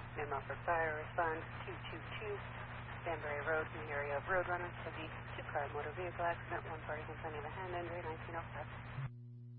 Memo for fire, respond 222, Danbury Road in the area of Roadrunner, heavy two-car motor vehicle accident, one party complaining of a hand injury, 1905.